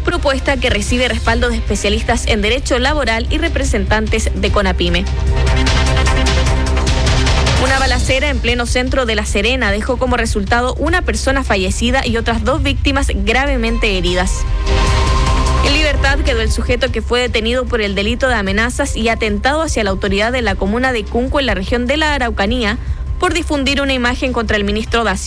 propuesta que recibe respaldo de especialistas en derecho laboral y representantes de CONAPYME. Una balacera en pleno centro de La Serena dejó como resultado una persona fallecida y otras 2 víctimas gravemente heridas. En libertad quedó el sujeto que fue detenido por el delito de amenazas y atentado hacia la autoridad de la comuna de Cunco en la región de la Araucanía por difundir una imagen contra el ministro da